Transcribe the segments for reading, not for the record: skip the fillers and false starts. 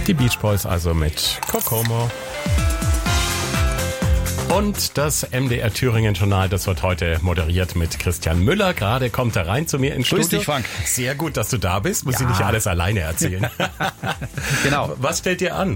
Die Beach Boys also mit Kokomo. Und das MDR Thüringen Journal, das wird heute moderiert mit Christian Müller. Gerade kommt er rein zu mir ins Studio. Grüß dich, Frank. Sehr gut, dass du da bist. Muss ich nicht alles alleine erzählen. Genau. Was stellt dir an?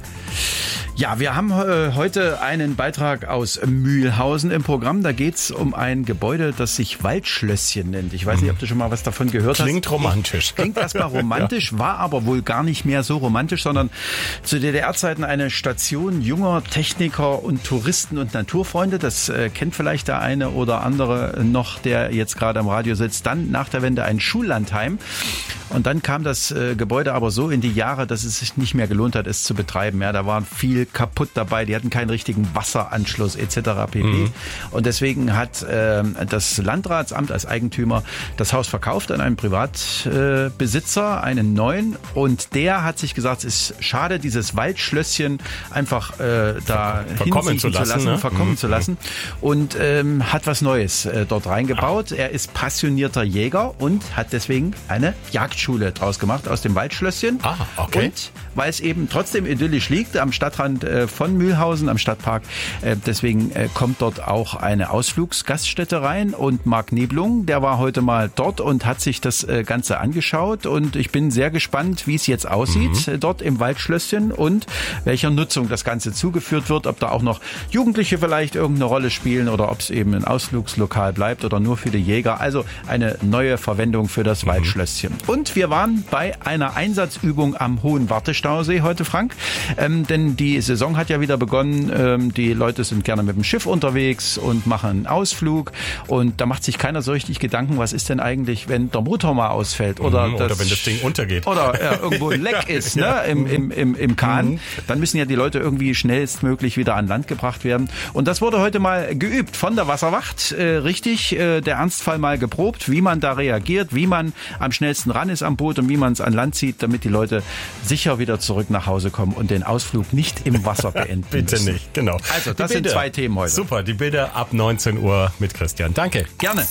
Ja, wir haben heute einen Beitrag aus Mühlhausen im Programm. Da geht's um ein Gebäude, das sich Waldschlösschen nennt. Ich weiß nicht, ob du schon mal was davon gehört hast. Klingt romantisch. Klingt erstmal romantisch, war aber wohl gar nicht mehr so romantisch, sondern zu DDR-Zeiten eine Station junger Techniker und Touristen und Naturfreunde. Das kennt vielleicht der eine oder andere noch, der jetzt gerade am Radio sitzt. Dann nach der Wende ein Schullandheim. Und dann kam das Gebäude aber so in die Jahre, dass es sich nicht mehr gelohnt hat, es zu betreiben. Ja, da war viel kaputt dabei. Die hatten keinen richtigen Wasseranschluss etc. pp. Und deswegen hat das Landratsamt als Eigentümer das Haus verkauft an einen Privatbesitzer, einen neuen. Und der hat sich gesagt, es ist schade, dieses Waldschlösschen einfach da verkommen zu lassen. Und hat was Neues dort reingebaut. Er ist passionierter Jäger und hat deswegen eine Jagdschule draus gemacht aus dem Waldschlösschen. Okay. Und weil es eben trotzdem idyllisch liegt, am Stadtrand von Mühlhausen, am Stadtpark, deswegen kommt dort auch eine Ausflugsgaststätte rein. Und Marc Neblung, der war heute mal dort und hat sich das Ganze angeschaut. Und ich bin sehr gespannt, wie es jetzt aussieht dort im Waldschlösschen und welcher Nutzung das Ganze zugeführt wird. Ob da auch noch Jugendliche vielleicht irgendeine Rolle spielen oder ob es eben ein Ausflugslokal bleibt oder nur für die Jäger. Also eine neue Verwendung für das Waldschlösschen. Und wir waren bei einer Einsatzübung am Hohen Wartestausee heute, Frank. Denn die Saison hat ja wieder begonnen. Die Leute sind gerne mit dem Schiff unterwegs und machen einen Ausflug. Und da macht sich keiner so richtig Gedanken, was ist denn eigentlich, wenn der Motor mal ausfällt oder wenn das Ding untergeht. Oder irgendwo ein Leck ist, ne, im Kahn. Dann müssen ja die Leute irgendwie schnellstmöglich wieder an Land gebracht werden. Und das wurde heute mal geübt von der Wasserwacht. Richtig, der Ernstfall mal geprobt, wie man da reagiert, wie man am schnellsten ran ist am Boot und wie man es an Land zieht, damit die Leute sicher wieder zurück nach Hause kommen und den Ausflug nicht im Wasser beenden Bitte müssen. nicht, genau. Also, das sind zwei Themen heute. Super, die Bilder ab 19 Uhr mit Christian. Danke. Gerne.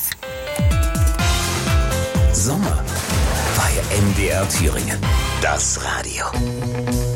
Sommer bei MDR Thüringen. Das Radio.